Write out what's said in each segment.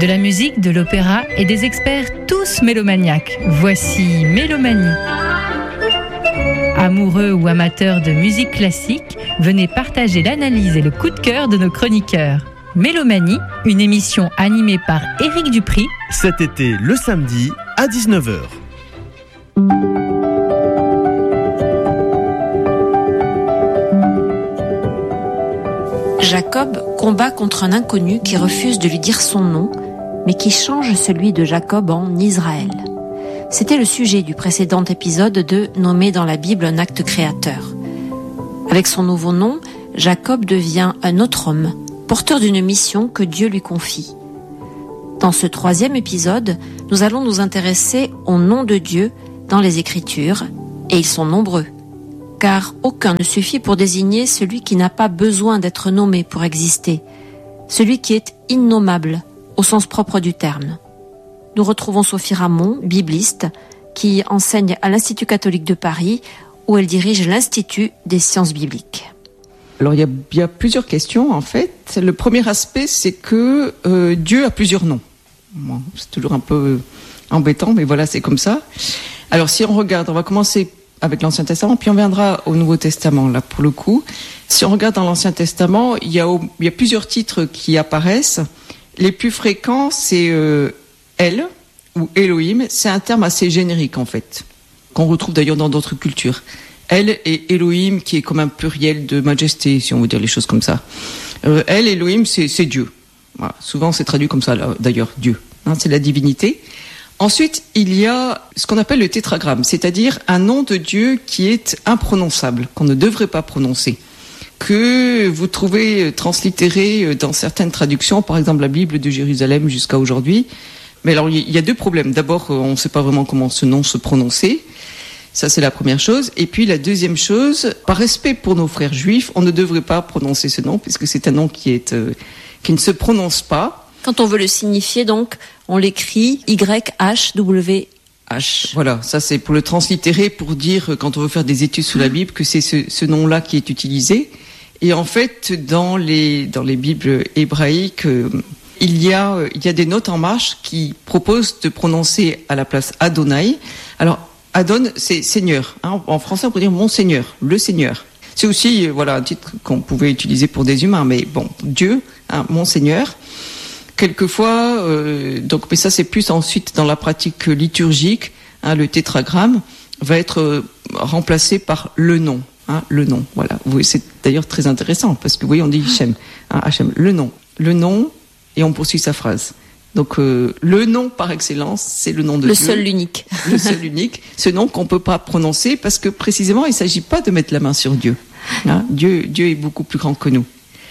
De la musique, de l'opéra et des experts tous mélomaniaques. Voici Mélomanie. Amoureux ou amateurs de musique classique, venez partager l'analyse et le coup de cœur de nos chroniqueurs. Mélomanie, une émission animée par Éric Dupri. Cet été, le samedi, à 19h. Jacob combat contre un inconnu qui refuse de lui dire son nom, mais qui change celui de Jacob en Israël. C'était le sujet du précédent épisode de Nommer dans la Bible un acte créateur. Avec son nouveau nom, Jacob devient un autre homme, porteur d'une mission que Dieu lui confie. Dans ce troisième épisode, nous allons nous intéresser au nom de Dieu dans les Écritures, et ils sont nombreux. Car aucun ne suffit pour désigner celui qui n'a pas besoin d'être nommé pour exister, celui qui est innommable au sens propre du terme. Nous retrouvons Sophie Ramon, bibliste, qui enseigne à l'Institut catholique de Paris, où elle dirige l'Institut des sciences bibliques. Alors il y a plusieurs questions en fait. Le premier aspect, c'est que Dieu a plusieurs noms. Bon, c'est toujours un peu embêtant, mais voilà, c'est comme ça. Alors si on regarde, on va commencer avec l'Ancien Testament, puis on viendra au Nouveau Testament, là, pour le coup. Si on regarde dans l'Ancien Testament, il y a plusieurs titres qui apparaissent. Les plus fréquents, c'est El, ou Elohim. C'est un terme assez générique, en fait, qu'on retrouve d'ailleurs dans d'autres cultures. El et Elohim, qui est comme un pluriel de majesté, si on veut dire les choses comme ça. El, Elohim, c'est Dieu. Voilà. Souvent, c'est traduit comme ça, là, d'ailleurs, Dieu. Hein, c'est la divinité. Ensuite, il y a ce qu'on appelle le tétragramme, c'est-à-dire un nom de Dieu qui est imprononçable, qu'on ne devrait pas prononcer, que vous trouvez translittéré dans certaines traductions, par exemple la Bible de Jérusalem jusqu'à aujourd'hui. Mais alors, il y a deux problèmes. D'abord, on ne sait pas vraiment comment ce nom se prononcer. Ça, c'est la première chose. Et puis, la deuxième chose, par respect pour nos frères juifs, on ne devrait pas prononcer ce nom, puisque c'est un nom qui ne se prononce pas. Quand on veut le signifier, donc, on l'écrit YHWH. Voilà, ça c'est pour le translittérer, pour dire, quand on veut faire des études sur la Bible, que c'est ce nom-là qui est utilisé. Et en fait, dans les Bibles hébraïques, il y a des notes en marche qui proposent de prononcer à la place Adonai. Alors, Adon, c'est Seigneur. Hein. En français, on peut dire mon Seigneur, le Seigneur. C'est aussi, voilà, un titre qu'on pouvait utiliser pour des humains, mais bon, Dieu, hein, mon Seigneur. Quelquefois, mais ça c'est plus ensuite dans la pratique liturgique, hein, le tétragramme va être remplacé par le nom. Hein, le nom, voilà. C'est d'ailleurs très intéressant parce que vous voyez, on dit Hachem, hein, Hachem, le nom, et on poursuit sa phrase. Donc le nom par excellence, c'est le nom de Dieu. Le seul, l'unique. Le seul, unique. Ce nom qu'on peut pas prononcer parce que précisément, il s'agit pas de mettre la main sur Dieu. Hein, Dieu est beaucoup plus grand que nous.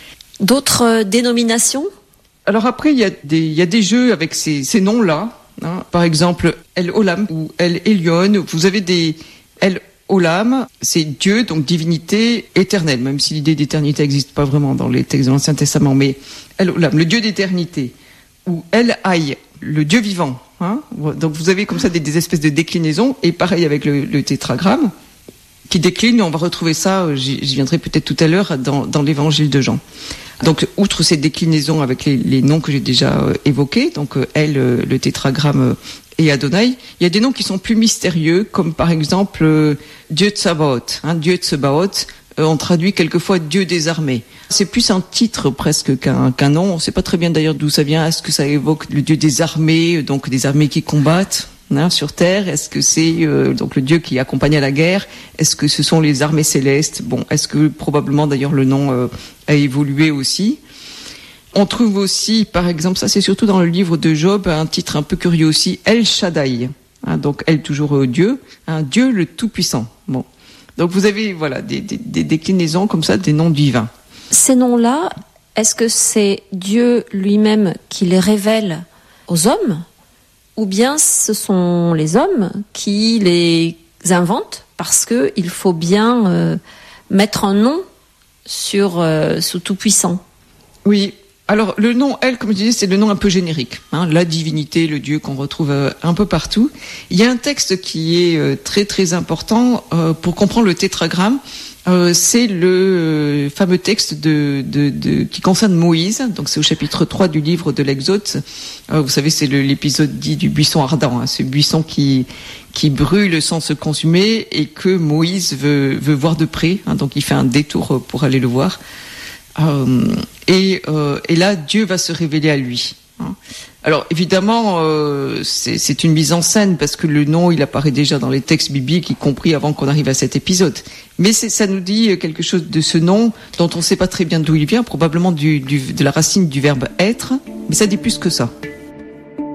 D'autres dénominations? Alors après, il y a des jeux avec ces noms-là. Hein. Par exemple, El Olam ou El Elyon. Vous avez des El Olam, c'est Dieu, donc divinité éternelle, même si l'idée d'éternité n'existe pas vraiment dans les textes de l'Ancien Testament. Mais El Olam, le Dieu d'éternité. Ou El Hay, le Dieu vivant. Hein. Donc vous avez comme ça des espèces de déclinaisons. Et pareil avec le tétragramme, qui décline. On va retrouver ça, j'y viendrai peut-être tout à l'heure, dans l'évangile de Jean. Donc, outre ces déclinaisons avec les noms que j'ai déjà évoqués, donc El, le tétragramme et Adonai, il y a des noms qui sont plus mystérieux, comme par exemple Dieu Tsabaoth. Hein, Dieu Tsabaoth, on traduit quelquefois Dieu des armées. C'est plus un titre presque qu'un nom. On ne sait pas très bien d'ailleurs d'où ça vient. Est-ce que ça évoque le Dieu des armées, donc des armées qui combattent sur terre? Est-ce que c'est donc le Dieu qui accompagne à la guerre? Est-ce que ce sont les armées célestes? Bon, est-ce que probablement d'ailleurs le nom a évolué aussi? On trouve aussi, par exemple, ça c'est surtout dans le livre de Job, un titre un peu curieux aussi, El Shaddai. Hein, donc El toujours Dieu, Dieu le Tout-Puissant. Bon, donc vous avez voilà des déclinaisons comme ça des noms divins. Ces noms-là, est-ce que c'est Dieu lui-même qui les révèle aux hommes? Ou bien ce sont les hommes qui les inventent parce qu'il faut bien mettre un nom sous Tout-Puissant. Oui, Alors le nom El, comme je disais, c'est le nom un peu générique, la divinité, le Dieu qu'on retrouve un peu partout. Il y a un texte qui est très très important pour comprendre le tétragramme. C'est le fameux texte qui concerne Moïse. Donc c'est au chapitre 3 du livre de l'Exode. Vous savez, c'est l'épisode dit du buisson ardent, ce buisson qui brûle sans se consumer et que Moïse veut voir de près. Donc il fait un détour pour aller le voir. Et là, Dieu va se révéler à lui. Alors évidemment, c'est une mise en scène parce que le nom, il apparaît déjà dans les textes bibliques, y compris avant qu'on arrive à cet épisode. Mais ça nous dit quelque chose de ce nom dont on ne sait pas très bien d'où il vient, probablement de la racine du verbe être, mais ça dit plus que ça.